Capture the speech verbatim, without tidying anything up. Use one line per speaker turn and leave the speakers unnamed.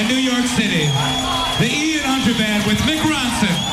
and New York City. The Ian Hunter Band with Mick Ronson.